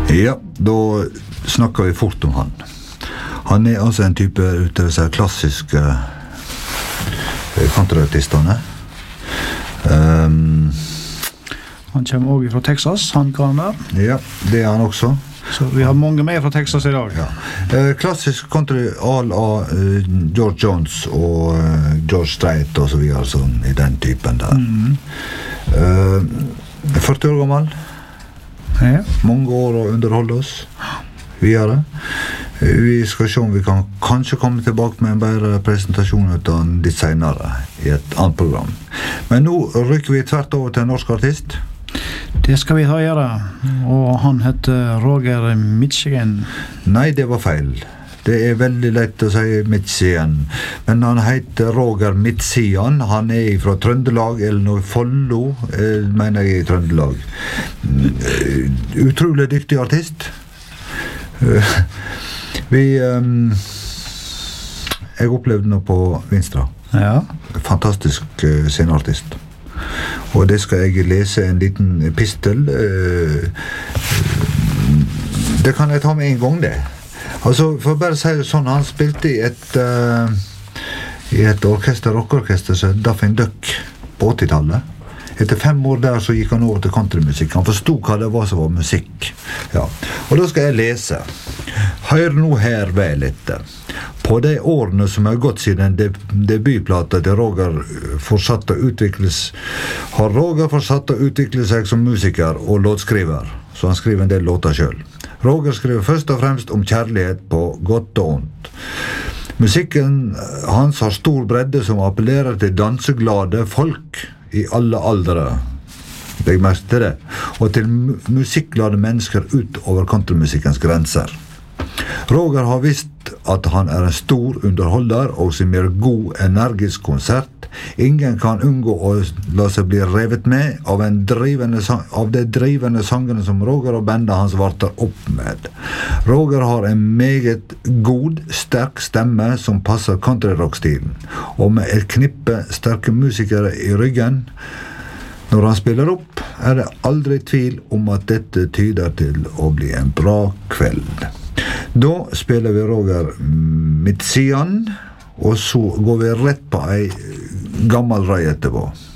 Ja, då snackar vi fort om han. Han alltså en typ utav så här klassiska countryartistene. Han kommer også fra Texas, han karen der. Ja, det han også. Så vi har mange med fra Texas i dag. Ja. Klassisk country av George Jones og George Strait og så videre, sånn, i den typen der. 40 år gammel. Ja. Mange år å underholde oss videre. Vi skal se om vi kan kanskje komme tilbake med en bedre presentasjon ut av litt senere i et annet program. Men nå rykker vi tvert over til en norsk artist. Det skal vi ta gjøre. Og han heter Roger Michigan. Nei, det var feil. Det veldig lett å si Michigan. Men han heter Roger Michigan. Han fra Trøndelag, eller noe Follo, mener jeg i Trøndelag. Utrolig dyktig artist. Jeg opplevde noe på Vinstra. Ja. Fantastisk sceneartist. Og det skal jeg lese en liten epistel. Det kan jeg ta med en gang, det. Altså, for bare å si det sånn, han spilte i et orkester, rockorkester, så Daffy Duck på 80-tallet. Etter 5 år der så gikk han over til countrymusikk. Han forstod hva det var som var musikk. Ja. Og da skal jeg lese. Hør nå her vel etter. På de årene som har gått siden debutplata til Roger har Roger fortsatt å utvikle seg som musiker og låtskriver. Så han skriver en del låter selv. Roger skriver først og fremst om kjærlighet på godt og ondt. Musikken hans har stor bredde som appellerer til danseglade folk i alle aldre. Legg merke til det. Og til musikkglade mennesker utover countrymusikkens grenser. Roger har visst at han en stor underholder og som gir god, energisk konsert. Ingen kan unngå å la seg bli revet med av de drivende sangene som Roger og bandet hans varter opp med. Roger har en meget god, sterk stemme som passer countryrock-stilen, og med et knippe sterke musikere i ryggen. Når han spiller opp, det aldri tvil om at dette tyder til å bli en bra kveld. Da spiller vi Roger Michigan, og så går vi rett på en gammel røy etterpå.